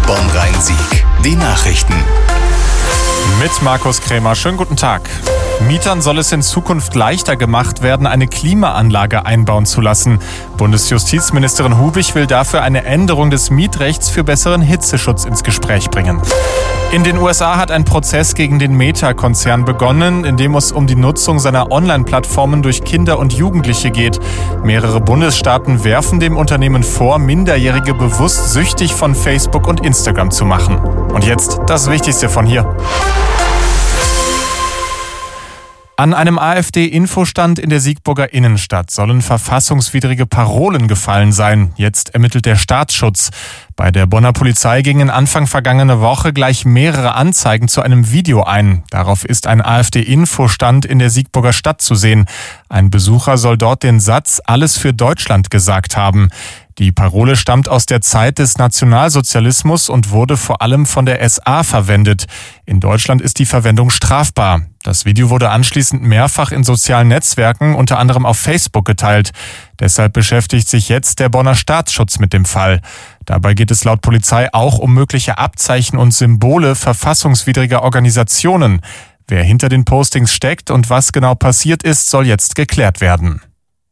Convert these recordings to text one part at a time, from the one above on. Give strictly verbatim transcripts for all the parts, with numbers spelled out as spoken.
Bonn-Rhein-Sieg. Die Nachrichten. Mit Markus Krämer. Schönen guten Tag. Mietern soll es in Zukunft leichter gemacht werden, eine Klimaanlage einbauen zu lassen. Bundesjustizministerin Hubich will dafür eine Änderung des Mietrechts für besseren Hitzeschutz ins Gespräch bringen. In den U S A hat ein Prozess gegen den Meta-Konzern begonnen, in dem es um die Nutzung seiner Online-Plattformen durch Kinder und Jugendliche geht. Mehrere Bundesstaaten werfen dem Unternehmen vor, Minderjährige bewusst süchtig von Facebook und Instagram zu machen. Und jetzt das Wichtigste von hier. An einem AfD-Infostand in der Siegburger Innenstadt sollen verfassungswidrige Parolen gefallen sein. Jetzt ermittelt der Staatsschutz. Bei der Bonner Polizei gingen Anfang vergangene Woche gleich mehrere Anzeigen zu einem Video ein. Darauf ist ein AfD-Infostand in der Siegburger Stadt zu sehen. Ein Besucher soll dort den Satz "Alles für Deutschland" gesagt haben. Die Parole stammt aus der Zeit des Nationalsozialismus und wurde vor allem von der S A verwendet. In Deutschland ist die Verwendung strafbar. Das Video wurde anschließend mehrfach in sozialen Netzwerken, unter anderem auf Facebook, geteilt. Deshalb beschäftigt sich jetzt der Bonner Staatsschutz mit dem Fall. Dabei geht es laut Polizei auch um mögliche Abzeichen und Symbole verfassungswidriger Organisationen. Wer hinter den Postings steckt und was genau passiert ist, soll jetzt geklärt werden.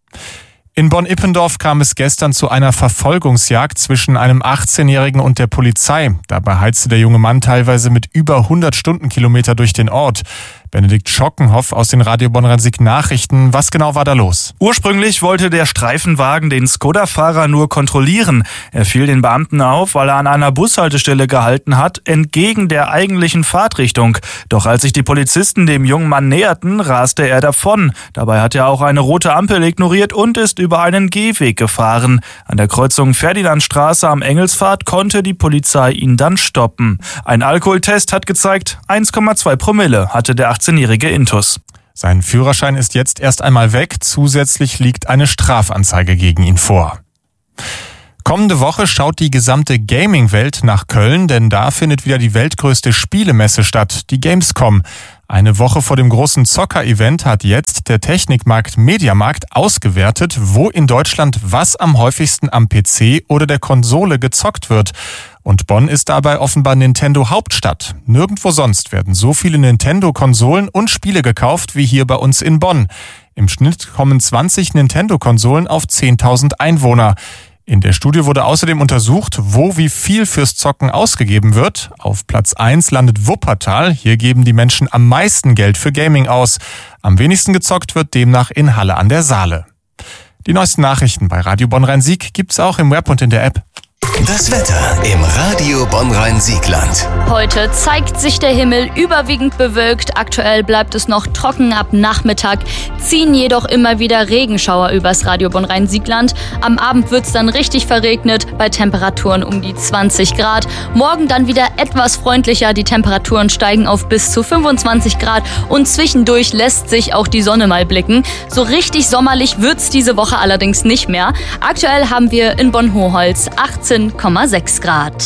In Bonn-Ippendorf kam es gestern zu einer Verfolgungsjagd zwischen einem achtzehnjährigen und der Polizei. Dabei heizte der junge Mann teilweise mit über hundert Stundenkilometer durch den Ort. Benedikt Schockenhoff aus den Radio Bonn-Rhein-Sieg Nachrichten. Was genau war da los? Ursprünglich wollte der Streifenwagen den Skoda-Fahrer nur kontrollieren. Er fiel den Beamten auf, weil er an einer Bushaltestelle gehalten hat, entgegen der eigentlichen Fahrtrichtung. Doch als sich die Polizisten dem jungen Mann näherten, raste er davon. Dabei hat er auch eine rote Ampel ignoriert und ist über einen Gehweg gefahren. An der Kreuzung Ferdinandstraße am Engelspfad konnte die Polizei ihn dann stoppen. Ein Alkoholtest hat gezeigt, eins Komma zwei Promille hatte der achtzehnjährige Intus. Sein Führerschein ist jetzt erst einmal weg. Zusätzlich liegt eine Strafanzeige gegen ihn vor. Kommende Woche schaut die gesamte Gaming-Welt nach Köln, denn da findet wieder die weltgrößte Spielemesse statt, die Gamescom. Eine Woche vor dem großen Zocker-Event hat jetzt der Technikmarkt Mediamarkt ausgewertet, wo in Deutschland was am häufigsten am P C oder der Konsole gezockt wird. Und Bonn ist dabei offenbar Nintendo-Hauptstadt. Nirgendwo sonst werden so viele Nintendo-Konsolen und Spiele gekauft wie hier bei uns in Bonn. Im Schnitt kommen zwanzig Nintendo-Konsolen auf zehntausend Einwohner. In der Studie wurde außerdem untersucht, wo wie viel fürs Zocken ausgegeben wird. Auf Platz eins landet Wuppertal. Hier geben die Menschen am meisten Geld für Gaming aus. Am wenigsten gezockt wird demnach in Halle an der Saale. Die neuesten Nachrichten bei Radio Bonn-Rhein-Sieg gibt's auch im Web und in der App. Das Wetter im Radio Bonn-Rhein-Siegland. Heute zeigt sich der Himmel überwiegend bewölkt. Aktuell bleibt es noch trocken ab Nachmittag, ziehen jedoch immer wieder Regenschauer übers Radio Bonn-Rhein-Siegland. Am Abend wird es dann richtig verregnet, bei Temperaturen um die zwanzig Grad. Morgen dann wieder etwas freundlicher, die Temperaturen steigen auf bis zu fünfundzwanzig Grad und zwischendurch lässt sich auch die Sonne mal blicken. So richtig sommerlich wird es diese Woche allerdings nicht mehr. Aktuell haben wir in Bonn-Hoholz achtzehn Komma sechs Grad.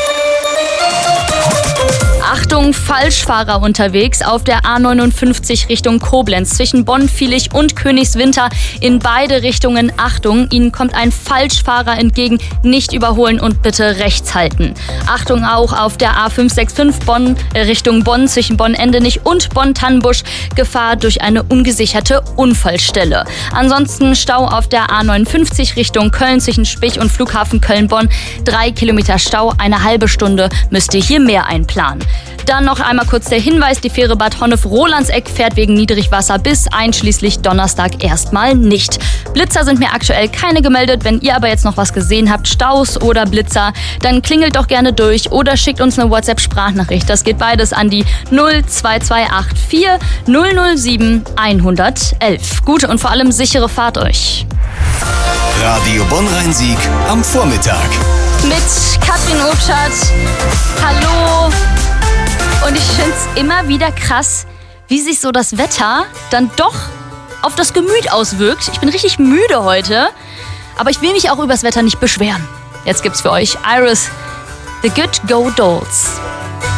Achtung, Falschfahrer unterwegs auf der A neunundfünfzig Richtung Koblenz zwischen Bonn, Vilich und Königswinter. In beide Richtungen Achtung, Ihnen kommt ein Falschfahrer entgegen, nicht überholen und bitte rechts halten. Achtung auch auf der A fünf sechs fünf Bonn äh, Richtung Bonn zwischen Bonn-Endenich und Bonn-Tannenbusch. Gefahr durch eine ungesicherte Unfallstelle. Ansonsten Stau auf der A neunundfünfzig Richtung Köln zwischen Spich und Flughafen Köln-Bonn. Drei Kilometer Stau, eine halbe Stunde müsst ihr hier mehr einplanen. Dann noch einmal kurz der Hinweis, die Fähre Bad Honnef-Rolandseck fährt wegen Niedrigwasser bis einschließlich Donnerstag erstmal nicht. Blitzer sind mir aktuell keine gemeldet. Wenn ihr aber jetzt noch was gesehen habt, Staus oder Blitzer, dann klingelt doch gerne durch oder schickt uns eine WhatsApp-Sprachnachricht. Das geht beides an die null zwei zwei acht vier null null sieben eins eins eins. Gute und vor allem sichere Fahrt euch. Radio Bonn-Rhein-Sieg am Vormittag. Mit Katrin Obschat. Hallo. Und ich finde es immer wieder krass, wie sich so das Wetter dann doch auf das Gemüt auswirkt. Ich bin richtig müde heute, aber ich will mich auch über das Wetter nicht beschweren. Jetzt gibt's für euch Iris, The Good Go Dolls.